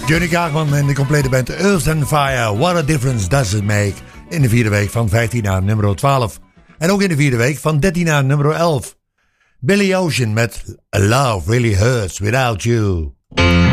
Johnny Kaagman en de complete band Earth and Fire. What a difference does it make? In de vierde week van 15 naar nummer 12. En ook in de vierde week van 13 naar nummer 11. Billy Ocean met A Love Really Hurts Without You.